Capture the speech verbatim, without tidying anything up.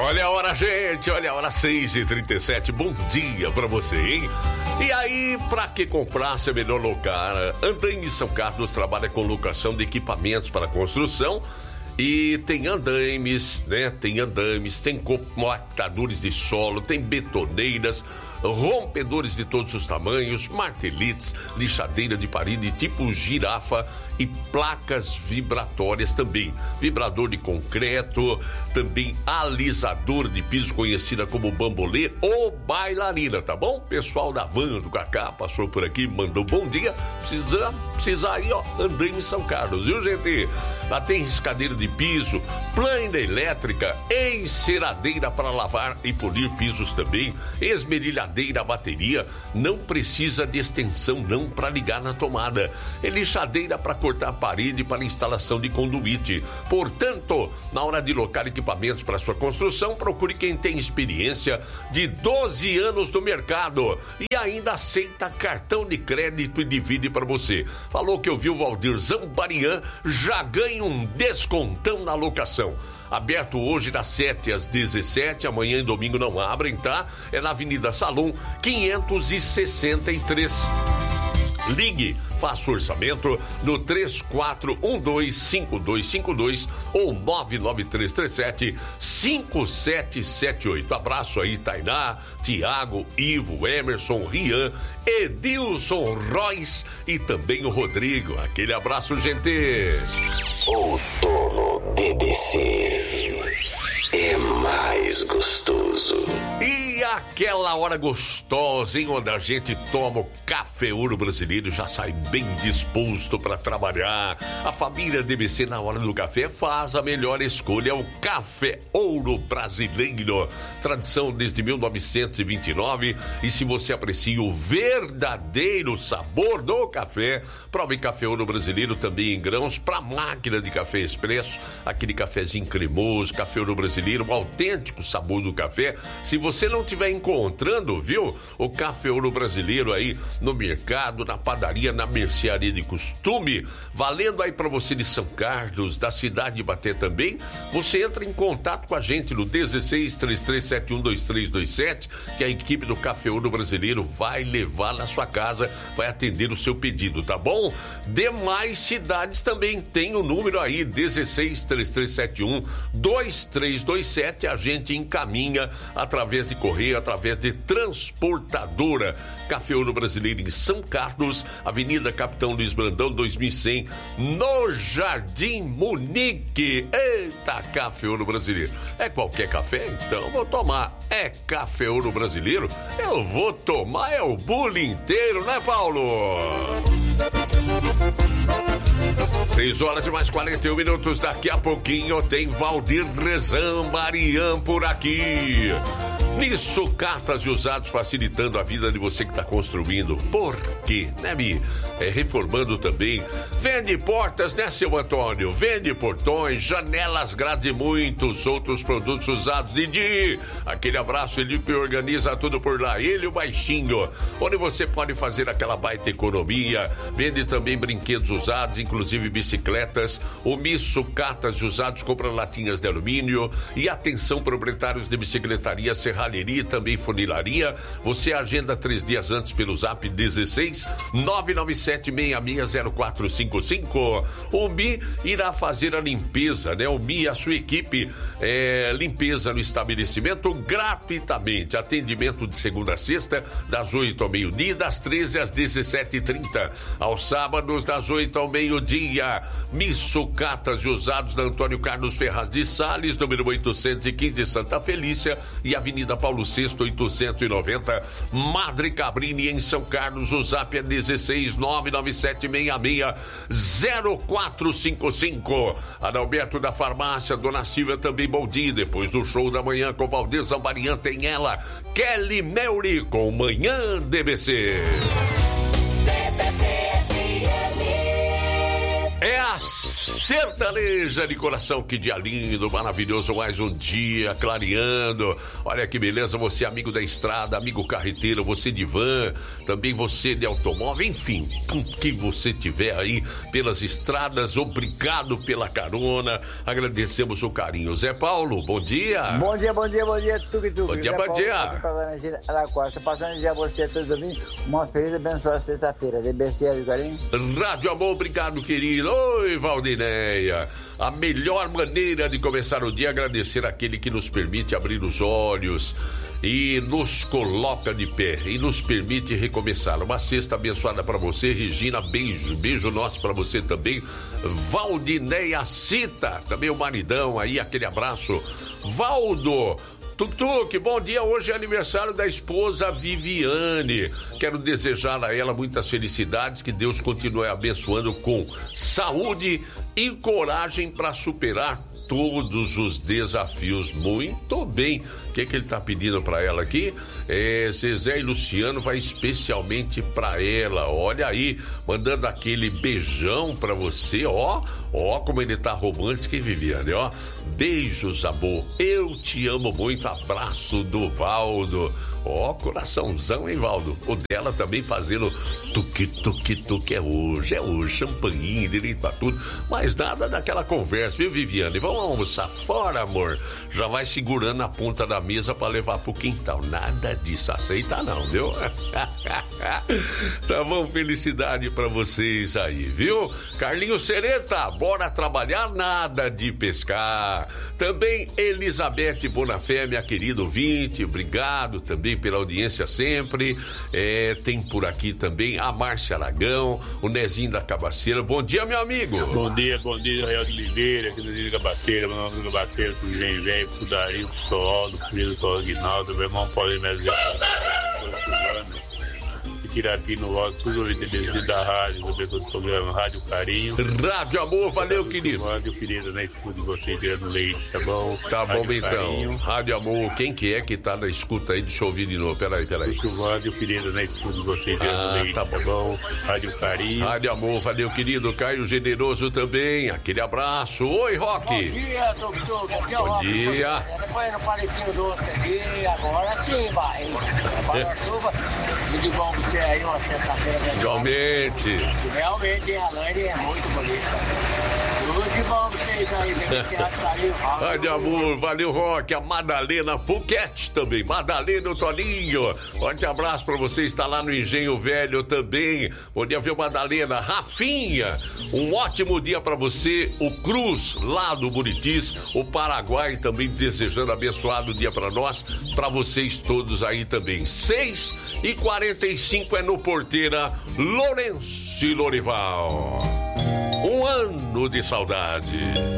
Olha a hora, gente, olha a hora, seis e trinta e sete, bom dia pra você, hein? E aí, pra que comprar se é melhor locar? Andaime São Carlos trabalha com locação de equipamentos para construção e tem andaimes, né? Tem andaimes, tem compactadores de solo, tem betoneiras, rompedores de todos os tamanhos, martelites, lixadeira de parede tipo girafa e placas vibratórias também. Vibrador de concreto, também alisador de piso, conhecida como bambolê ou bailarina, tá bom? Pessoal da Van, do Cacá, passou por aqui, mandou bom dia. Precisa, precisa aí, ó, Andaime em São Carlos, viu, gente? Lá tem riscadeira de piso, plana elétrica, enceradeira para lavar e polir pisos também, esmerilhadeira a bateria, não precisa de extensão não para ligar na tomada, é lixadeira para cortar a parede para instalação de conduíte. Portanto, na hora de locar equipamentos para sua construção, procure quem tem experiência de doze anos no mercado e ainda aceita cartão de crédito e divide para você. Falou que ouviu o Valdir Zambarian, já ganha um descontão na locação. Aberto hoje das sete às dezessete, amanhã e domingo não abrem, tá? É na Avenida Salom, quinhentos e sessenta e três. Ligue, faça o orçamento no três quatro um dois cinco dois cinco dois ou nove nove três três sete cinco sete sete oito. Abraço aí, Tainá, Tiago, Ivo, Emerson, Rian, Edilson, Royce e também o Rodrigo. Aquele abraço, gente. O dono D B C é mais gostoso. E aquela hora gostosa, hein, onde a gente toma o café Ouro Brasileiro, já sai bem disposto para trabalhar. A família D B C, na hora do café, faz a melhor escolha, é o Café Ouro Brasileiro. Tradição desde mil novecentos e vinte e nove. E se você aprecia o verdadeiro sabor do café, prove Café Ouro Brasileiro também em grãos para máquina de café expresso, aquele cafezinho cremoso. Café Ouro Brasileiro, o autêntico sabor do café. Se você não estiver encontrando, viu, o Café Ouro Brasileiro aí no mercado, na padaria, na mercearia de costume, valendo aí para você de São Carlos, da cidade de Ibaté também, você entra em contato com a gente no dezesseis, três três sete um, dois três dois sete, que a equipe do Café Ouro Brasileiro vai levar na sua casa, vai atender o seu pedido, tá bom? Demais cidades também tem o número aí, dezesseis, três três sete um, dois três dois sete, a gente encaminha através de correio, através de transportadora. Café Ouro Brasileiro em São Carlos, Avenida Capitão Luiz Brandão, dois mil e cem, no Jardim Munique. Eita, Café Ouro Brasileiro. É qualquer café? Então vou tomar. É Café Ouro Brasileiro? Eu vou tomar, é o bule inteiro, né, Paulo? seis horas e mais quarenta e um minutos, daqui a pouquinho tem Valdir Zambarian por aqui. Nisso, cartas e usados facilitando a vida de você que está construindo. Por quê, né, Mi? É, reformando também. Vende portas, né, seu Antônio? Vende portões, janelas, grades e muitos outros produtos usados. Didi, aquele abraço, ele que organiza tudo por lá. Ele, o baixinho, onde você pode fazer aquela baita economia. Vende também brinquedos usados, inclusive bicicletas. O Mi Sucatas e usados compra latinhas de alumínio. E atenção, proprietários de bicicletaria, serralheria e também funilaria. Você agenda três dias antes pelo zap dezesseis, nove nove sete seis seis zero quatro cinco cinco. O Mi irá fazer a limpeza, né? O Mi e a sua equipe, é, limpeza no estabelecimento gratuitamente. Atendimento de segunda a sexta, das oito ao meio-dia e das treze às dezessete e trinta. Aos sábados, das oito ao meio-dia. Mi Sucatas e usados da Antônio Carlos Ferraz de Sales, número oitocentos e quinze, Santa Felícia, e Avenida Paulo sexto, oitocentos e noventa, Madre Cabrini, em São Carlos. O zap é dezesseis, nove nove sete seis seis zero quatro cinco cinco. Adalberto da Farmácia, Dona Silvia também, bom dia. Depois do show da manhã com Valdir Zambarian, tem ela, Kelly Melry, com Manhã D B C. D B C F M. É a Sertaneja de coração, que dia lindo, maravilhoso, mais um dia clareando. Olha que beleza, você amigo da estrada, amigo carreteiro, você de van, também você de automóvel, enfim, com que você tiver aí pelas estradas, obrigado pela carona, agradecemos o carinho. Zé Paulo, bom dia. Bom dia, bom dia, bom dia, tuque, tuque. Bom dia, Zé bom Paulo, dia. Alacosta, passando dia a você, todos ouvintes, uma feliz e abençoada sexta-feira. D B C, carinho. Rádio Amor, obrigado, querido. Oi, Valdineia. A melhor maneira de começar o dia é agradecer aquele que nos permite abrir os olhos e nos coloca de pé e nos permite recomeçar. Uma sexta abençoada para você, Regina. Beijo, beijo nosso para você também. Valdineia Cita, também o maridão aí, aquele abraço. Valdo Tutuque, bom dia, hoje é aniversário da esposa Viviane, quero desejar a ela muitas felicidades, que Deus continue abençoando com saúde e coragem para superar todos os desafios. Muito bem. O que, que ele tá pedindo para ela aqui? É, Zezé e Luciano vai especialmente para ela. Olha aí, mandando aquele beijão para você, ó. Ó como ele tá romântico, hein, Viviane, ó. Beijos, amor. Eu te amo muito. Abraço do Valdo. Ó, coraçãozão, hein, Valdo? O dela também fazendo tuque, tuque, tuque. É hoje, é hoje. Champanhe, direito pra tudo. Mas nada daquela conversa, viu, Viviane? Vamos almoçar fora, amor. Já vai segurando a ponta da mesa pra levar pro quintal. Nada disso. Aceita não, viu? Tá bom, felicidade pra vocês aí, viu? Carlinho Sereta, bora trabalhar, nada de pescar. Também Elizabeth Bonafé, minha querida ouvinte, obrigado também pela audiência sempre. É, tem por aqui também a Márcia Aragão, o Nezinho da Cabaceira. Bom dia, meu amigo. Bom dia, bom dia, Real de Ligeira, aqui no Nezinho da Cabaceira, meu nome é Cabaceira, pro Gen Velho, pro Dario, pro Soaldo, pro filho do Aguinaldo, meu irmão Paulo Mesmo, tirar aqui no rock, tudo o da rádio, do programa Rádio Carinho. Rádio Amor, valeu, querido. Rádio querido, né? Escudo você tirando leite, tá bom? Tá bom, Rádio então. Carinho. Rádio Amor, quem que é que tá na escuta aí? Deixa eu ouvir de novo, peraí, peraí. Rádio querido, né? Escudo você tirando Ah, leite, tá bom. tá bom? Rádio Carinho. Rádio Amor, valeu, querido. Caio Generoso também, aquele abraço. Oi, Rock. Bom dia, doutor. Aqui é o Bom Rock. dia. Depois no palitinho doce aqui, agora sim, vai. Para a chuva. Tudo de bom pra você aí, uma sexta-feira. Igualmente. Realmente a Laine é muito bonita. Tudo de bom pra vocês aí, bem esse Rádio Carinho. Rádio Amor, valeu, Rock. A Madalena Puquete também. Madalena, o Toninho. Forte abraço pra você, está lá no Engenho Velho também. Bom dia, viu, Madalena. Rafinha, um ótimo dia pra você. O Cruz, lá do Buritis. O Paraguai também desejando abençoado dia pra nós. Pra vocês todos aí também. seis e quarenta e cinco é no Porteira. Lourenço e Lorival. Um ano de saudade.